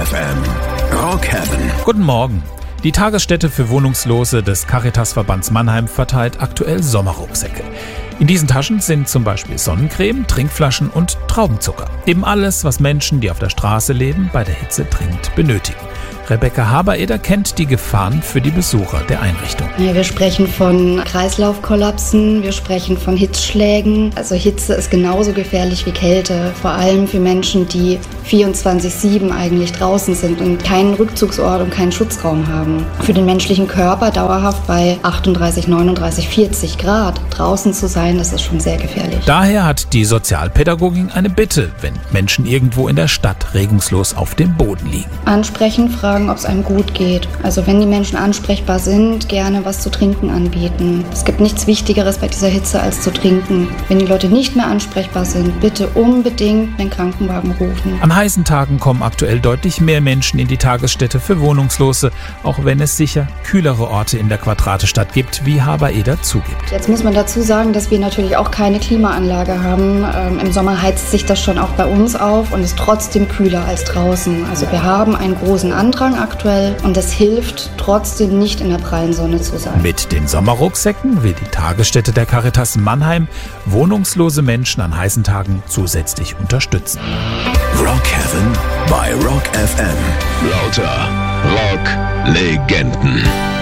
FM. Rock Heaven. Guten Morgen. Die Tagesstätte für Wohnungslose des Caritasverbands Mannheim verteilt aktuell Sommerrucksäcke. In diesen Taschen sind zum Beispiel Sonnencreme, Trinkflaschen und Traubenzucker. Eben alles, was Menschen, die auf der Straße leben, bei der Hitze dringend benötigen. Rebecca Habereder kennt die Gefahren für die Besucher der Einrichtung. Ja, wir sprechen von Kreislaufkollapsen, wir sprechen von Hitzschlägen. Also Hitze ist genauso gefährlich wie Kälte, vor allem für Menschen, die 24/7 eigentlich draußen sind und keinen Rückzugsort und keinen Schutzraum haben. Für den menschlichen Körper dauerhaft bei 38, 39, 40 Grad draußen zu sein, das ist schon sehr gefährlich. Daher hat die Sozialpädagogin eine Bitte, wenn Menschen irgendwo in der Stadt regungslos auf dem Boden liegen. Ansprechen, fragen, ob es einem gut geht. Also wenn die Menschen ansprechbar sind, gerne was zu trinken anbieten. Es gibt nichts Wichtigeres bei dieser Hitze als zu trinken. Wenn die Leute nicht mehr ansprechbar sind, bitte unbedingt den Krankenwagen rufen. An heißen Tagen kommen aktuell deutlich mehr Menschen in die Tagesstätte für Wohnungslose, auch wenn es sicher kühlere Orte in der Quadratestadt gibt, wie Habereder zugibt. Jetzt muss man dazu sagen, dass wir natürlich auch keine Klimaanlage haben. Im Sommer heizt sich das schon auch bei uns auf und ist trotzdem kühler als draußen. Also wir haben einen großen Andrang aktuell und das hilft trotzdem nicht in der prallen Sonne zu sein. Mit den Sommerrucksäcken will die Tagesstätte der Caritas Mannheim wohnungslose Menschen an heißen Tagen zusätzlich unterstützen. Rock Heaven bei Rock FM. Lauter Rock-Legenden.